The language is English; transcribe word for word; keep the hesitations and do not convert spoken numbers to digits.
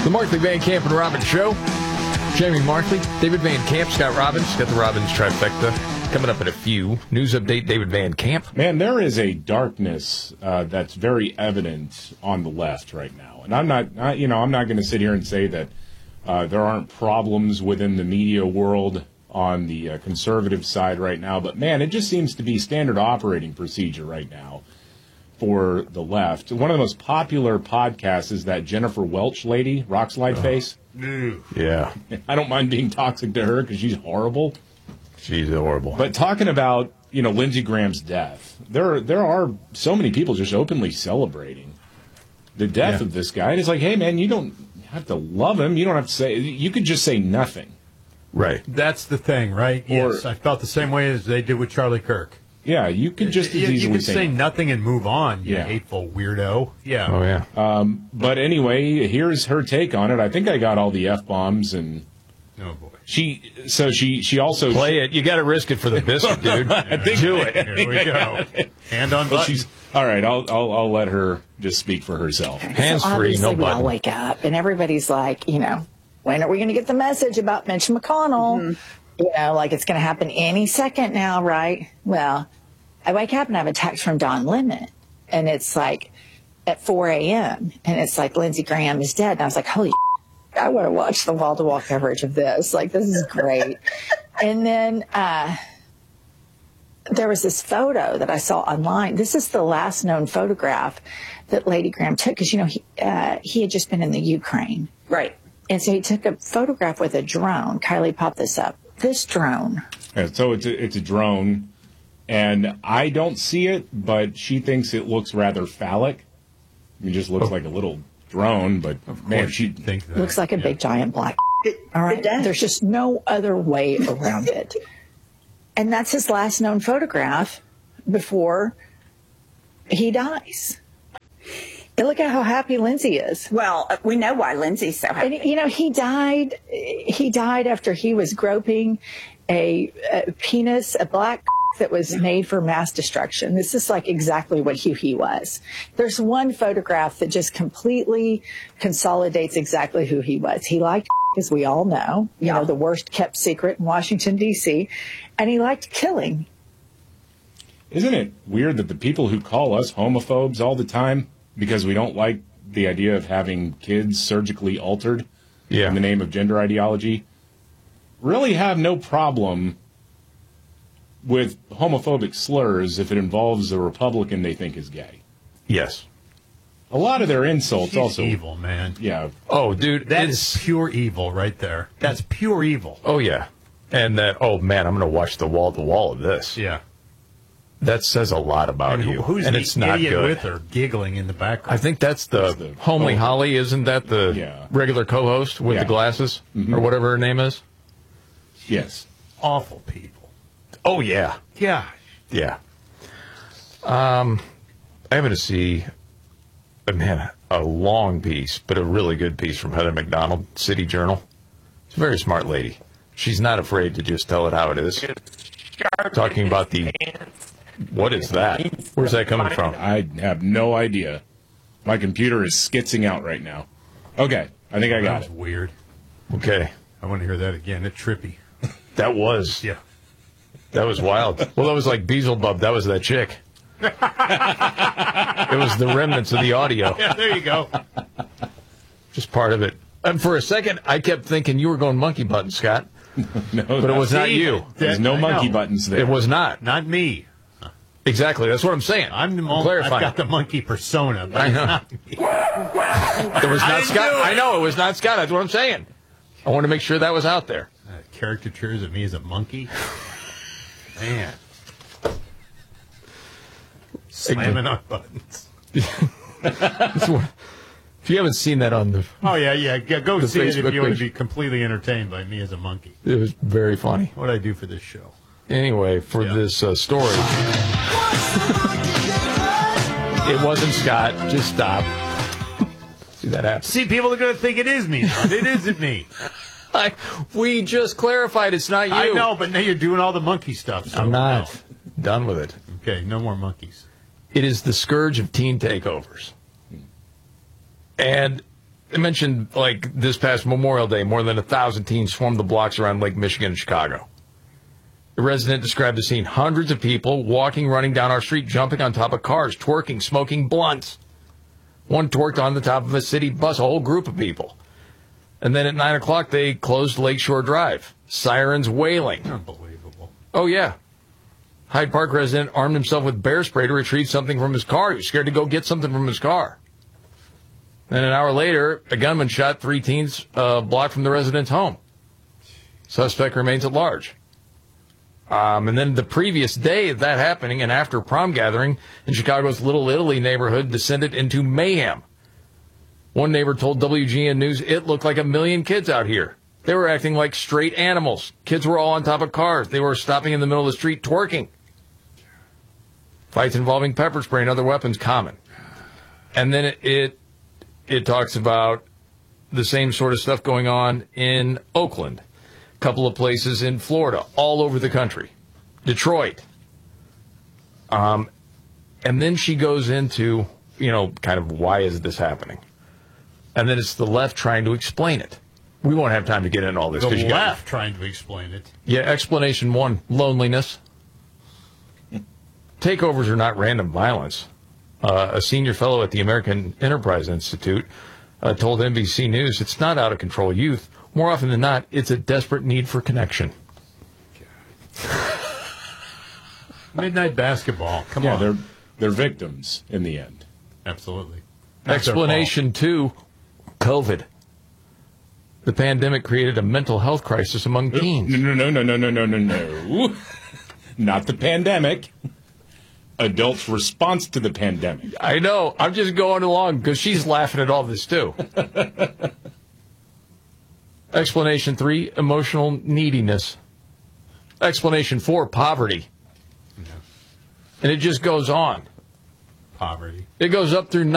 The Markley, Van Camp, and Robbins Show. Jamie Markley, David Van Camp, Scott Robbins. Got the Robbins trifecta coming up in a few. News update, David Van Camp. Man, there is a darkness uh, that's very evident on the left right now. And I'm not, I, you know, I'm not going to sit here and say that uh, there aren't problems within the media world on the uh, conservative side right now. But, man, it just seems to be standard operating procedure right now for the left. One of the most popular podcasts is that Jennifer Welch lady, Rockslide oh. Face. Yeah. I don't mind being toxic to her because she's horrible. She's horrible. But talking about, you know, Lindsey Graham's death, there there are so many people just openly celebrating the death yeah. of this guy. And it's like, hey, man, you don't have to love him. You don't have to say, you could just say nothing. Right. That's the thing, right? Or, yes, I felt the same way as they did with Charlie Kirk. Yeah, you could just as you, easily you could say, say nothing and move on, you yeah. hateful weirdo. Yeah. Oh, yeah. Um, but anyway, here's her take on it. I think I got all the F-bombs and... Oh, boy. She, so she, she also... Play it. You got to risk it for the biscuit, dude. I think Do it. Here we go. Hand on well, button. she's, all right, I'll, I'll, I'll let her just speak for herself. Hands so free, no we button. all wake up, and everybody's like, you know, when are we going to get the message about Mitch McConnell? Mm-hmm. You know, like it's going to happen any second now, right? Well... I wake up and I have a text from Don Lemon, and it's like at four a.m., and it's like Lindsey Graham is dead. And I was like, holy shit, I want to watch the wall-to-wall coverage of this. Like, this is great. And then uh, there was this photo that I saw online. This is the last known photograph that Lady Graham took because, you know, he, uh, he had just been in the Ukraine. Right. And so he took a photograph with a drone. Kylie, pop this up. This drone. Yeah, so it's a, it's a drone. And I don't see it, but she thinks it looks rather phallic. It just looks oh. like a little drone, but man, she thinks that. Looks like a yeah. big giant black. It, All right, it does. There's just no other way around it. And that's his last known photograph before he dies. And look at how happy Lindsey is. Well, we know why Lindsey's so happy. And, you know, he died. He died after he was groping a, a penis, a black. That was made for mass destruction. This is like exactly what who he was. There's one photograph that just completely consolidates exactly who he was. He liked, as we all know, you yeah. know, the worst kept secret in Washington, D C, and he liked killing. Isn't it weird that the people who call us homophobes all the time because we don't like the idea of having kids surgically altered yeah. in the name of gender ideology really have no problem with homophobic slurs if it involves a Republican they think is gay? Yes. A lot of their insults She's also... evil, man. Yeah. Oh, dude. That is pure evil right there. That's pure evil. Oh, yeah. And that, oh, man, I'm going to watch the wall-to-wall of this. Yeah. That says a lot about and you. Who's and the it's not idiot good. with her giggling in the background? I think that's the, that's the Homely oh. Holly, isn't that the yeah. regular co-host with yeah. the glasses? Mm-hmm. Or whatever her name is? Yes. Awful people. Oh, yeah. Yeah. Yeah. Um, I'm going to see, uh, man, a long piece, but a really good piece from Heather McDonald, City Journal. She's a very smart lady. She's not afraid to just tell it how it is. Talking about the, what is that? Where's that coming from? I have no idea. My computer is skitzing out right now. Okay, I think I got that was it. Weird. Okay. I want to hear that again. It's trippy. That was. Yeah. That was wild. Well, that was like Beelzebub. That was that chick. It was the remnants of the audio. Yeah, there you go. Just part of it. And for a second, I kept thinking you were going monkey buttons, Scott. No, but it was not you. There's no I monkey know. buttons there. It was not. Not me. Exactly. That's what I'm saying. I'm the I'm mon- clarifying. I've got the monkey persona, but I know. not me. It was not Scott. I know it was not Scott. That's what I'm saying. I want to make sure that was out there. Uh, caricatures of me as a monkey. Man. Slamming on buttons. If you haven't seen that on the... Oh, yeah, yeah. Go the see it Facebook if you want page. to be completely entertained by me as a monkey. It was very funny. What did I do for this show? Anyway, for Yeah. this uh, story... It wasn't Scott. Just stop. See that happen. See, people are going to think it is me. But it isn't me. I, we just clarified it's not you. I know, but now you're doing all the monkey stuff. So I'm not no. done with it. Okay, no more monkeys. It is the scourge of teen takeovers. And they mentioned, like, this past Memorial Day, more than a thousand teens swarmed the blocks around Lake Michigan in Chicago. The resident described the scene. Hundreds of people walking, running down our street, jumping on top of cars, twerking, smoking blunts. One twerked on the top of a city bus, a whole group of people. And then at nine o'clock, they closed Lakeshore Drive. Sirens wailing. Unbelievable. Oh, yeah. Hyde Park resident armed himself with bear spray to retrieve something from his car. He was scared to go get something from his car. Then an hour later, a gunman shot three teens a block from the resident's home. Suspect remains at large. Um, and then the previous day of that happening, an after prom gathering in Chicago's Little Italy neighborhood descended into mayhem. One neighbor told W G N News it looked like a million kids out here. They were acting like straight animals. Kids were all on top of cars. They were stopping in the middle of the street twerking. Fights involving pepper spray and other weapons common. And then it, it it talks about the same sort of stuff going on in Oakland, a couple of places in Florida, all over the country, Detroit. Um, and then she goes into, you know, kind of why is this happening? And then it's the left trying to explain it. We won't have time to get into all this. The 'cause you left got, trying to explain it. yeah, explanation one, loneliness. Takeovers are not random violence. Uh, a senior fellow at the American Enterprise Institute uh, told N B C News it's not out of control youth. More often than not, it's a desperate need for connection. Midnight basketball. Come Yeah, on. they're they're victims in the end. Absolutely. Not their Explanation two, COVID. The pandemic created a mental health crisis among teens. No, no, no, no, no, no, no, no. Not the pandemic. Adults' response to the pandemic. I know. I'm just going along because she's laughing at all this, too. Explanation three, emotional neediness. Explanation four, poverty. Yeah. And it just goes on. Poverty. It goes up through